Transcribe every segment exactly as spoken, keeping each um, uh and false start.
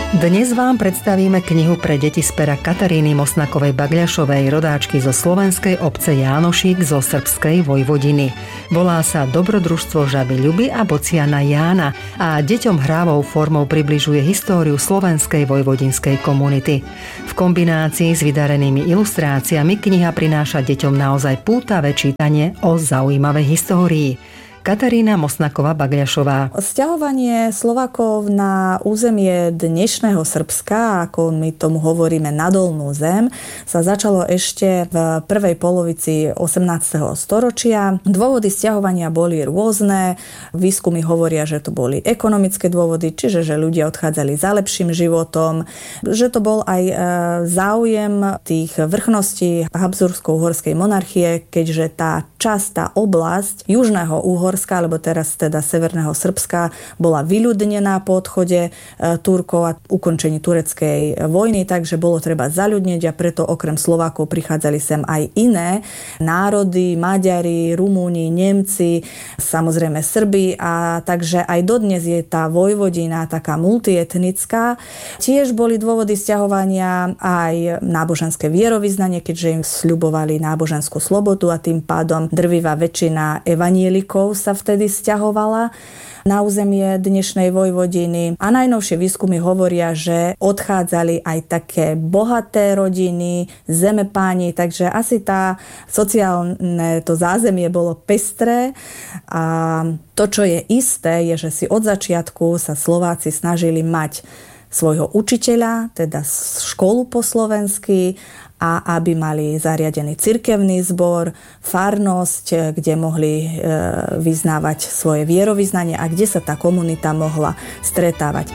Dnes vám predstavíme knihu pre deti z pera Kataríny Mosnakovej Bagľašovej, rodáčky zo slovenskej obce Jánošík zo srbskej Vojvodiny. Volá sa Dobrodružstvo žaby Ľuby a bociana Jána a deťom hrávou formou približuje históriu slovenskej vojvodinskej komunity. V kombinácii s vydarenými ilustráciami kniha prináša deťom naozaj pútavé čítanie o zaujímavej histórii. Katarína Mosnaková Bagľašová. Sťahovanie Slovákov na územie dnešného Srbska, ako my tomu hovoríme na Dolnú zem, sa začalo ešte v prvej polovici osemnásteho storočia. Dôvody sťahovania boli rôzne. Výskumy hovoria, že to boli ekonomické dôvody, čiže že ľudia odchádzali za lepším životom, že to bol aj záujem tých vrchností Habsbursko-uhorskej monarchie, keďže tá časť, tá oblasť južného Uhorska, alebo teraz teda severného Srbska, bola vyľudnená po odchode Turkov a ukončení tureckej vojny, takže bolo treba zaľudniť a preto okrem Slovákov prichádzali sem aj iné národy, Maďari, Rumúni, Nemci, samozrejme Srbi, a takže aj dodnes je tá Vojvodina taká multietnická. Tiež boli dôvody sťahovania aj náboženské vierovyznanie, keďže im sľubovali náboženskú slobodu a tým pádom drvivá väčšina evanielikov sa vtedy sťahovala na územie dnešnej Vojvodiny. A najnovšie výskumy hovoria, že odchádzali aj také bohaté rodiny, zemepáni, takže asi tá sociálne to zázemie bolo pestré. A to, čo je isté, je, že si od začiatku sa Slováci snažili mať svojho učiteľa, teda školu po slovensky, a aby mali zariadený cirkevný zbor, farnosť, kde mohli e, vyznávať svoje vierovyznanie a kde sa tá komunita mohla stretávať.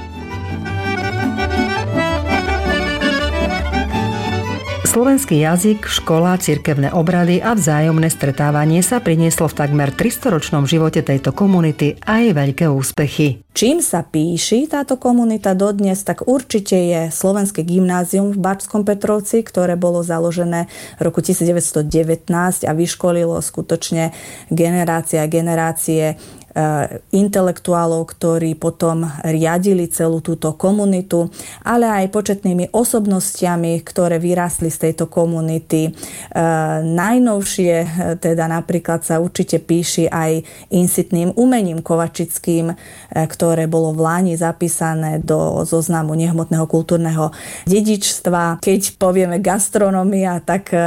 Slovenský jazyk, škola, cirkevné obrady a vzájomné stretávanie sa prinieslo v takmer tristoročnom živote tejto komunity aj veľké úspechy. Čím sa píši táto komunita dodnes, tak určite je Slovenské gymnázium v Bačskom Petrovci, ktoré bolo založené v roku devätnásť devätnásť a vyškolilo skutočne generácie a generácie intelektuálov, ktorí potom riadili celú túto komunitu, ale aj početnými osobnostiami, ktoré vyrástli z tejto komunity. E, najnovšie teda napríklad sa určite píši aj insitným umením kovačickým, e, ktoré bolo v Lani zapísané do zoznamu nehmotného kultúrneho dedičstva. Keď povieme gastronomia, tak e,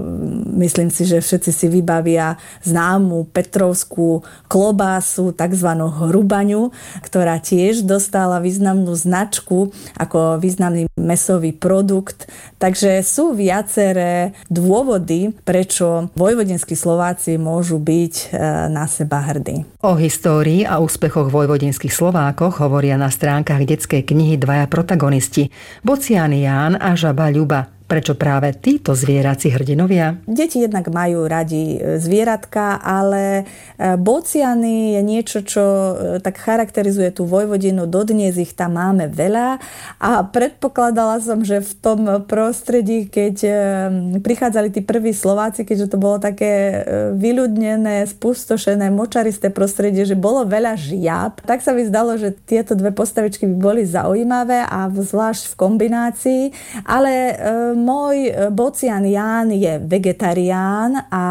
myslím si, že všetci si vybavia známu petrovskú klobásu, takzvanú hrubaňu, ktorá tiež dostala významnú značku ako významný mäsový produkt. Takže sú viaceré dôvody, prečo vojvodinskí Slováci môžu byť na seba hrdí. O histórii a úspechoch vojvodinských Slovákoch hovoria na stránkach detskej knihy dvaja protagonisti, bocian Ján a žaba Ľuba. Prečo práve títo zvierací hrdinovia? Deti jednak majú radi zvieratka, ale bociany je niečo, čo tak charakterizuje tú Vojvodinu. Dodnes ich tam máme veľa a predpokladala som, že v tom prostredí, keď prichádzali tí prví Slováci, keďže to bolo také vyľudnené, spustošené, močaristé prostredie, že bolo veľa žiab, tak sa mi zdalo, že tieto dve postavičky by boli zaujímavé a zvlášť v kombinácii, ale môj bocian Ján je vegetarián a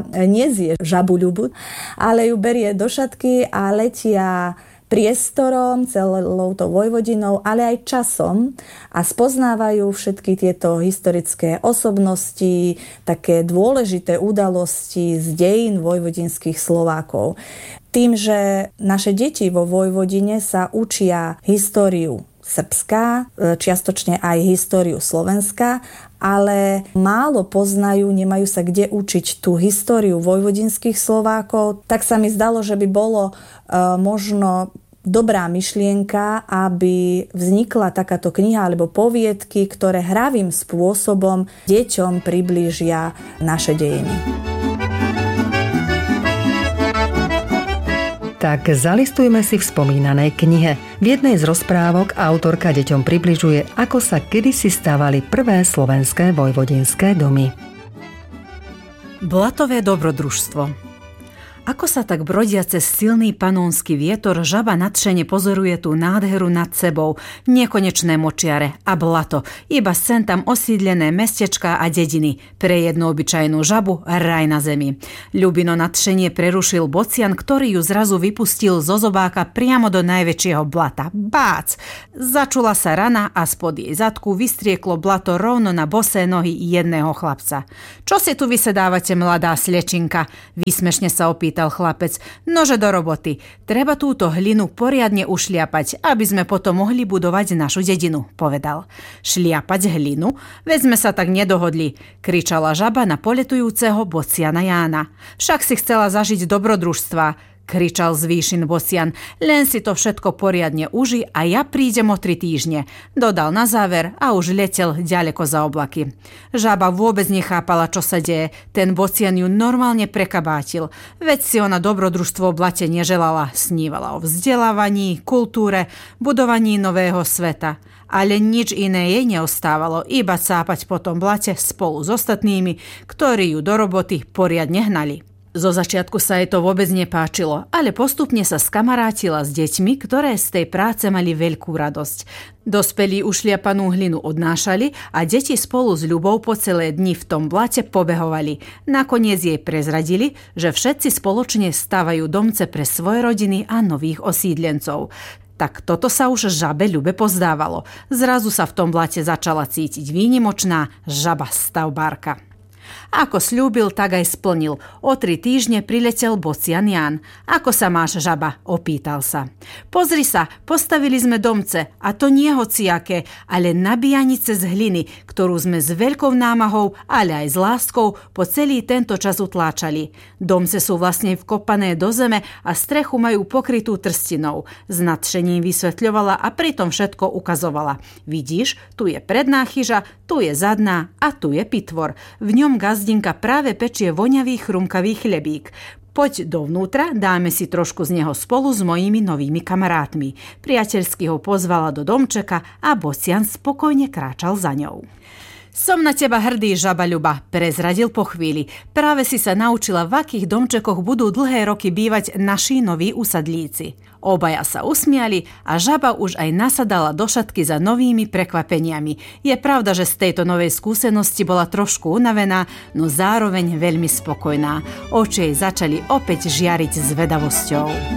nezje žabu Ľubu, ale ju berie do šatky a letia priestorom, celou tou Vojvodinou, ale aj časom a spoznávajú všetky tieto historické osobnosti, také dôležité udalosti z dejín vojvodinských Slovákov. Tým, že naše deti vo Vojvodine sa učia históriu Srbska, čiastočne aj históriu Slovenska, ale málo poznajú, nemajú sa kde učiť tú históriu vojvodinských Slovákov, tak sa mi zdalo, že by bolo uh, možno dobrá myšlienka, aby vznikla takáto kniha alebo poviedky, ktoré hravým spôsobom deťom priblížia naše dejiny. Tak zalistujme si v spomínanej knihe. V jednej z rozprávok autorka deťom približuje, ako sa kedysi stavali prvé slovenské vojvodinské domy. Blatové dobrodružstvo. Ako sa tak brodia cez silný panónsky vietor, žaba nadšene pozoruje tú nádheru nad sebou, nekonečné močiare a blato, iba sen tam osídlené mestečká a dediny, pre jednu obyčajnú žabu raj na zemi. Ľubino nadšenie prerušil bocian, ktorý ju zrazu vypustil zo zobáka priamo do najväčšieho blata. Bác! Začula sa rana a spod jej zadku vystrieklo blato rovno na bosé nohy jedného chlapca. Čo si tu vysedávate, mladá slečinka? Výsmešne sa opýtal chlapec. Nože do roboty. Treba túto hlinu poriadne ušliapať, aby sme potom mohli budovať našu dedinu, povedal. Šliapať hlinu? Veď sme sa tak nedohodli, kričala žaba na poletujúceho bociana Jána. Však si chcela zažiť dobrodružstva, kričal z výšin bocian. Len si to všetko poriadne uži a ja prídem o tri týždne, dodal na záver a už letel ďaleko za oblaky. Žaba vôbec nechápala, čo sa deje. Ten bocian ju normálne prekabátil. Veď si ona dobrodružstvo v blate neželala. Snívala o vzdelávaní, kultúre, budovaní nového sveta. Ale nič iné jej neostávalo, iba cápať po tom blate spolu s ostatnými, ktorí ju do roboty poriadne hnali. Zo začiatku sa jej to vôbec nepáčilo, ale postupne sa skamarátila s deťmi, ktoré z tej práce mali veľkú radosť. Dospelí ušliapanú hlinu odnášali a deti spolu s Ľubou po celé dni v tom blate pobehovali. Nakoniec jej prezradili, že všetci spoločne stavajú domce pre svoje rodiny a nových osídlencov. Tak toto sa už žabe Ľube pozdávalo. Zrazu sa v tom blate začala cítiť výnimočná žaba stavbárka. Ako sľúbil, tak aj splnil. O tri týždne priletel bocian Ján. Ako sa máš, žaba? Opýtal sa. Pozri sa, postavili sme domce, a to nie hociaké, ale nabíjanice z hliny, ktorú sme s veľkou námahou, ale aj s láskou po celý tento čas utláčali. Domce sú vlastne vkopané do zeme a strechu majú pokrytú trstinou. S nadšením vysvetľovala a pritom všetko ukazovala. Vidíš, tu je predná chyža, tu je zadná a tu je pitvor. V ňom gazdinka práve pečie voňavý chrumkavý chlebík. Poď dovnútra, dáme si trošku z neho spolu s mojimi novými kamarátmi. Priateľsky ho pozvala do domčeka a bocian spokojne kráčal za ňou. Som na teba hrdý, žaba Ľuba, prezradil po chvíli. Práve si sa naučila, v akých domčekoch budú dlhé roky bývať naši noví usadlíci. Obaja sa usmiali a žaba už aj nasadala do šatky za novými prekvapeniami. Je pravda, že z tejto novej skúsenosti bola trošku unavená, no zároveň veľmi spokojná. Oči jej začali opäť žiariť zvedavosťou.